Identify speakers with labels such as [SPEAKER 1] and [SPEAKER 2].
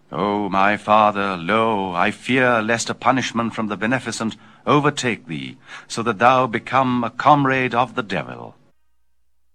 [SPEAKER 1] O my father, lo, I fear lest a punishment from the beneficent overtake thee, so that thou become a comrade of the devil.